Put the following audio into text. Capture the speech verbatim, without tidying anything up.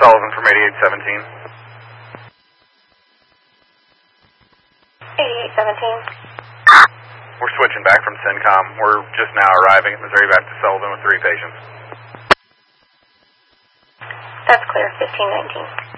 Sullivan from eighty-eight seventeen. eighty-eight seventeen. We're switching back from CENTCOM. We're just now arriving at Missouri Baptist Sullivan with three patients. That's clear, fifteen nineteen.